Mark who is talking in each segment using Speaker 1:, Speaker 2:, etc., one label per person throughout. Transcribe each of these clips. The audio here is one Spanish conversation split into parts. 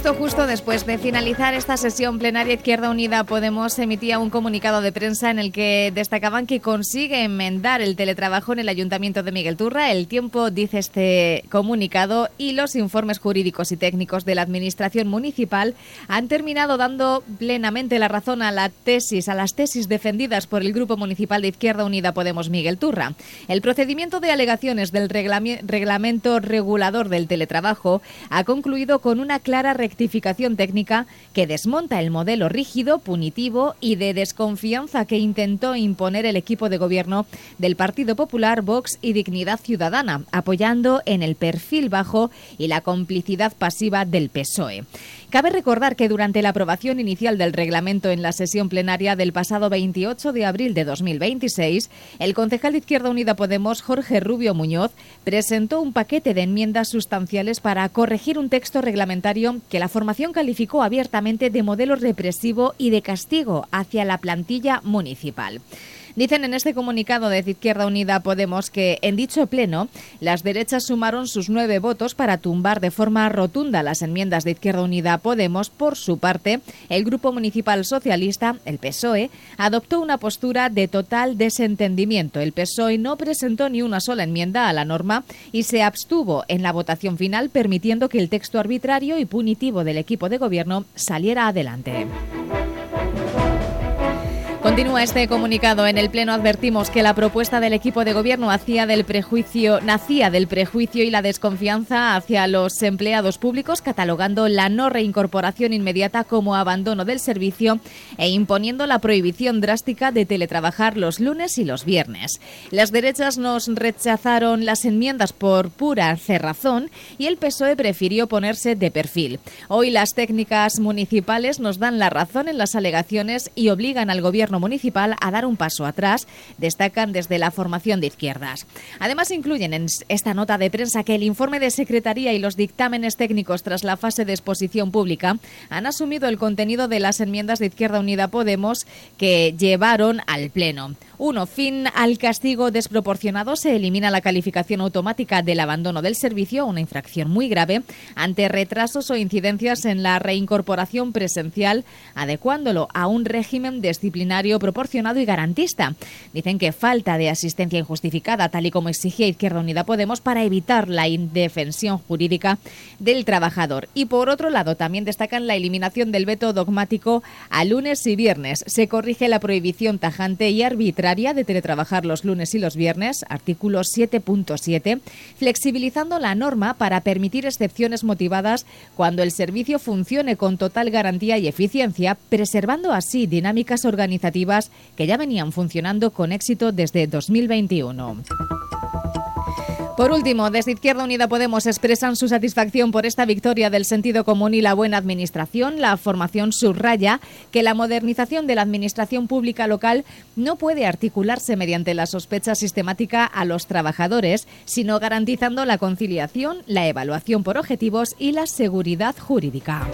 Speaker 1: Justo después de finalizar esta sesión plenaria, Izquierda Unida Podemos emitía un comunicado de prensa en el que destacaban que consigue enmendar el teletrabajo en el Ayuntamiento de Miguel Turra. El tiempo, dice este comunicado, y los informes jurídicos y técnicos de la Administración Municipal han terminado dando plenamente la razón a las tesis defendidas por el Grupo Municipal de Izquierda Unida Podemos Miguel Turra. El procedimiento de alegaciones del reglamento regulador del teletrabajo ha concluido con una clara rectificación técnica que desmonta el modelo rígido, punitivo y de desconfianza que intentó imponer el equipo de gobierno del Partido Popular, Vox y Dignidad Ciudadana, apoyando en el perfil bajo y la complicidad pasiva del PSOE. Cabe recordar que durante la aprobación inicial del reglamento en la sesión plenaria del pasado 28 de abril de 2026, el concejal de Izquierda Unida Podemos, Jorge Rubio Muñoz, presentó un paquete de enmiendas sustanciales para corregir un texto reglamentario que la formación calificó abiertamente de modelo represivo y de castigo hacia la plantilla municipal. Dicen en este comunicado de Izquierda Unida Podemos que en dicho pleno las derechas sumaron sus 9 votos para tumbar de forma rotunda las enmiendas de Izquierda Unida Podemos. Por su parte, el Grupo Municipal Socialista, el PSOE, adoptó una postura de total desentendimiento. El PSOE no presentó ni una sola enmienda a la norma y se abstuvo en la votación final, permitiendo que el texto arbitrario y punitivo del equipo de gobierno saliera adelante. Continúa este comunicado. En el Pleno advertimos que la propuesta del equipo de gobierno nacía del prejuicio y la desconfianza hacia los empleados públicos, catalogando la no reincorporación inmediata como abandono del servicio e imponiendo la prohibición drástica de teletrabajar los lunes y los viernes. Las derechas nos rechazaron las enmiendas por pura cerrazón y el PSOE prefirió ponerse de perfil. Hoy las técnicas municipales nos dan la razón en las alegaciones y obligan al gobierno municipal a dar un paso atrás, destacan desde la formación de izquierdas. Además, incluyen en esta nota de prensa que el informe de Secretaría y los dictámenes técnicos tras la fase de exposición pública han asumido el contenido de las enmiendas de Izquierda Unida Podemos que llevaron al Pleno. 1. Fin al castigo desproporcionado. Se elimina la calificación automática del abandono del servicio, una infracción muy grave, ante retrasos o incidencias en la reincorporación presencial, adecuándolo a un régimen disciplinario proporcionado y garantista. Dicen que falta de asistencia injustificada, tal y como exigía Izquierda Unida Podemos, para evitar la indefensión jurídica del trabajador. Y por otro lado, también destacan la eliminación del veto dogmático a lunes y viernes. Se corrige la prohibición tajante y arbitraria de teletrabajar los lunes y los viernes, artículo 7.7, flexibilizando la norma para permitir excepciones motivadas cuando el servicio funcione con total garantía y eficiencia, preservando así dinámicas organizativas que ya venían funcionando con éxito desde 2021. Por último, desde Izquierda Unida Podemos expresan su satisfacción por esta victoria del sentido común y la buena administración. La formación subraya que la modernización de la administración pública local no puede articularse mediante la sospecha sistemática a los trabajadores, sino garantizando la conciliación, la evaluación por objetivos y la seguridad jurídica.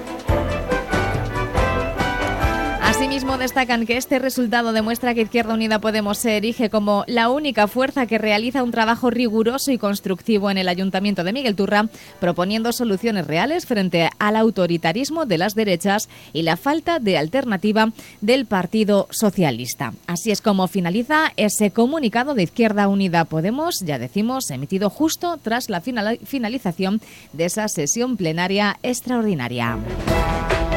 Speaker 1: Asimismo, destacan que este resultado demuestra que Izquierda Unida Podemos se erige como la única fuerza que realiza un trabajo riguroso y constructivo en el Ayuntamiento de Miguel Turra, proponiendo soluciones reales frente al autoritarismo de las derechas y la falta de alternativa del Partido Socialista. Así es como finaliza ese comunicado de Izquierda Unida Podemos, ya decimos, emitido justo tras la finalización de esa sesión plenaria extraordinaria.